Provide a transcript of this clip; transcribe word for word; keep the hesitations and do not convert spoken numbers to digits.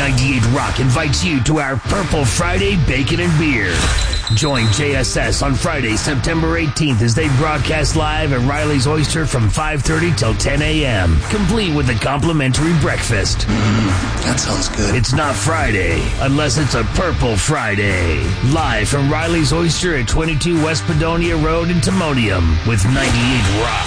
ninety-eight Rock invites you to our Purple Friday Bacon and Beer. Join J S S on Friday, September eighteenth as they broadcast live at Riley's Oyster from five thirty till ten a.m., complete with a complimentary breakfast. Mm, that sounds good. It's not Friday unless it's a Purple Friday. Live from Riley's Oyster at twenty-two West Padonia Road in Timonium with ninety-eight Rock.